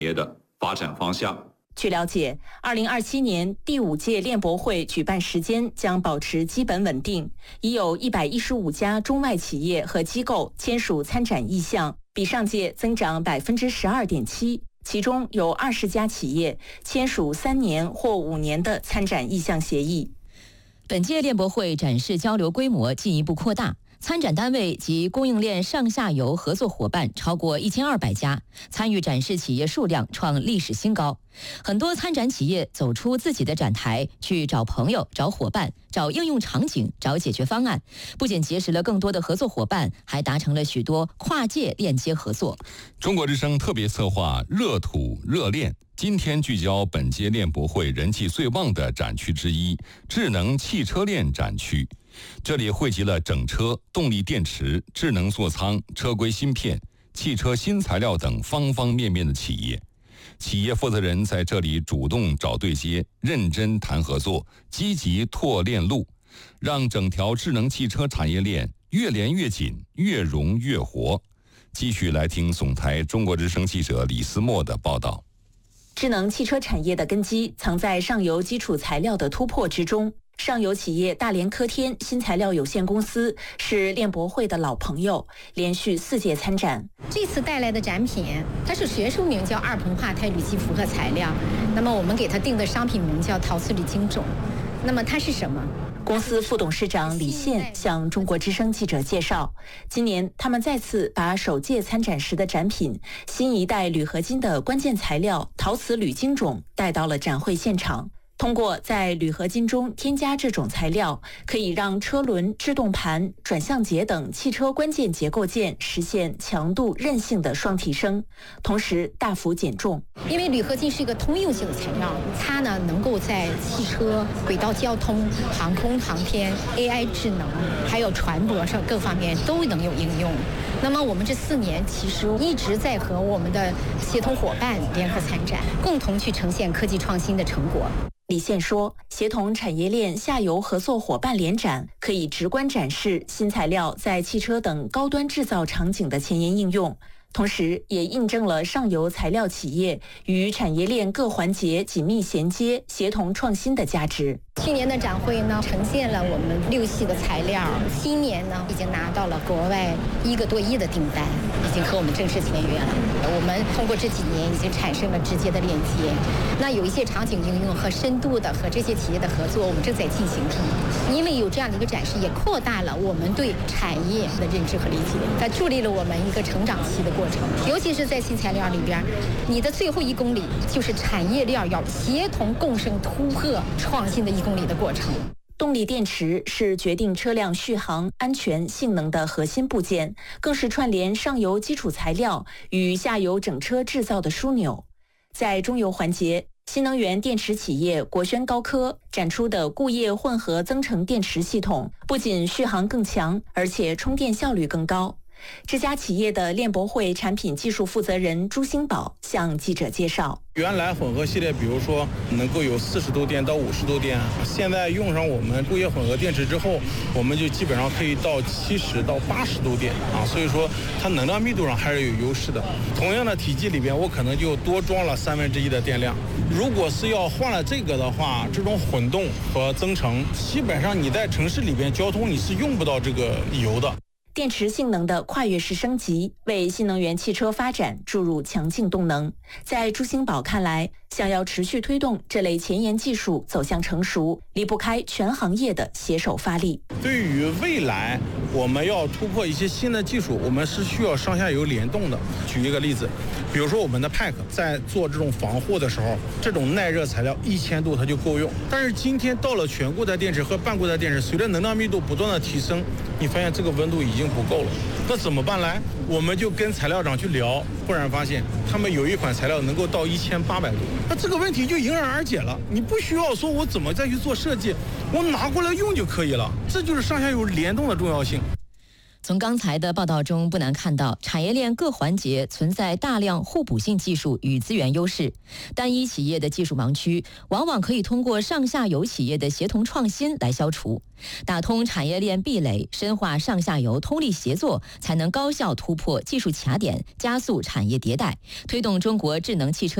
业的发展方向。 据了解，2027年第5届链博会举办时间将保持基本稳定，已有115家中外企业和机构签署参展意向，比上届增长12.7%，其中有20家企业签署3年或5年的参展意向协议。 本届链博会展示交流规模进一步扩大。参展单位及供应链上下游合作伙伴超过1200家，参与展示企业数量创历史新高。很多参展企业走出自己的展台，去找朋友、找伙伴、找应用场景、找解决方案，不仅结识了更多的合作伙伴，还达成了许多跨界链接合作。 中国之声特别策划热土热链，今天聚焦本届链博会人气最旺的展区之一——智能汽车链展区。这里汇集了整车、动力电池、智能座舱、车规芯片、汽车新材料等方方面面的企业。企业负责人在这里主动找对接，认真谈合作，积极拓链路，让整条智能汽车产业链越连越紧，越融越活。继续来听总台中国之声记者李思墨的报道。 智能汽车产业的根基藏在上游基础材料的突破之中。上游企业大连科天新材料有限公司是链博会的老朋友，连续4届参展。 这次带来的展品，它是学术名叫二硼化钛铝基复合材料，那么我们给它定的商品名叫陶瓷铝晶种。那么它是什么？ 公司副董事长李现向中国之声记者介绍，今年他们再次把首届参展时的展品新一代铝合金的关键材料陶瓷铝晶种带到了展会现场。通过在铝合金中添加这种材料，可以让车轮、制动盘、转向节等汽车关键结构件实现强度、韧性的双提升，同时大幅减重。 因为铝合金是一个通用性的材料，它呢能够在汽车、轨道交通、航空航天、AI 智能，还有船舶上各方面都能有应用。那么我们这4年其实一直在和我们的协同伙伴联合参展，共同去呈现科技创新的成果。 李现说，协同产业链下游合作伙伴联展，可以直观展示新材料在汽车等高端制造场景的前沿应用，同时也印证了上游材料企业与产业链各环节紧密衔接、协同创新的价值。 去年的展会呢，呈现了我们6系的材料，今年呢已经拿到了国外1个多亿的订单，已经和我们正式签约了。我们通过这几年已经产生了直接的链接，那有一些场景应用和深度的和这些企业的合作，我们正在进行中。因为有这样的一个展示，也扩大了我们对产业的认知和理解，它助力了我们一个成长期的过程。尤其是在新材料里边，你的最后1公里就是产业链要协同共生、突破创新的1公里的过程。 动力电池是决定车辆续航、安全、性能的核心部件，更是串联上游基础材料与下游整车制造的枢纽。在中游环节，新能源电池企业国轩高科展出的固液混合增程电池系统，不仅续航更强，而且充电效率更高。这家企业的链博会产品技术负责人朱兴宝向记者介绍， 原来混合系列比如说能够有40度电到50度电，现在用上我们固液混合电池之后，我们就基本上可以到70到80度电啊，所以说它能量密度上还是有优势的。同样的体积里边，我可能就多装了1/3的电量。如果是要换了这个的话，这种混动和增程，基本上你在城市里边交通你是用不到这个油的。 电池性能的跨越式升级，为新能源汽车发展注入强劲动能。在朱兴宝看来，想要持续推动这类前沿技术走向成熟，离不开全行业的携手发力。 对于未来我们要突破一些新的技术，我们是需要上下游联动的。举一个例子，比如说我们的 PAC 在做这种防护的时候，这种耐热材料1000度它就够用。但是今天到了全固态电池和半固态电池，随着能量密度不断的提升，你发现这个温度已经不够了。那怎么办来？我们就跟材料厂去聊，忽然发现他们有一款材料能够到1800度，那这个问题就迎刃而解了。你不需要说我怎么再去做设计，我拿过来用就可以了。这就是上下游联动的重要性。 从刚才的报道中不难看到，产业链各环节存在大量互补性技术与资源优势，单一企业的技术盲区往往可以通过上下游企业的协同创新来消除。打通产业链壁垒，深化上下游通力协作，才能高效突破技术卡点，加速产业迭代，推动中国智能汽车